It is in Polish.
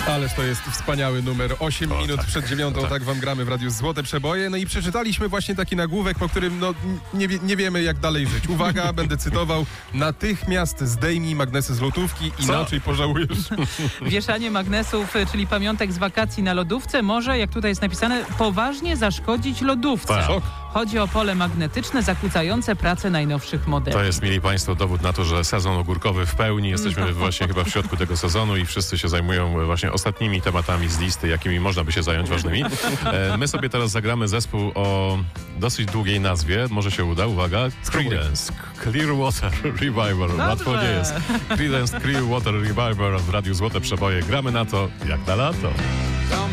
Ależ to jest wspaniały numer. 8 minut tak, przed 9, tak wam gramy w Radiu Złote Przeboje. No i przeczytaliśmy właśnie taki nagłówek, po którym nie wiemy jak dalej żyć. Uwaga, będę cytował. Natychmiast zdejmij magnesy z lodówki, inaczej pożałujesz. Wieszanie magnesów, czyli pamiątek z wakacji na lodówce może, jak tutaj jest napisane, poważnie zaszkodzić lodówce. Tak. Chodzi o pole magnetyczne zakłócające pracę najnowszych modeli. To jest, mili Państwo, dowód na to, że sezon ogórkowy w pełni. Jesteśmy właśnie chyba w środku tego sezonu i wszyscy się zajmują właśnie ostatnimi tematami z listy, jakimi można by się zająć ważnymi. My sobie teraz zagramy zespół o dosyć długiej nazwie. Może się uda. Uwaga. Creedence Clearwater Revival. Łatwo nie jest. Creedence Clearwater Revival w Radiu Złote Przeboje. Gramy na to jak na lato.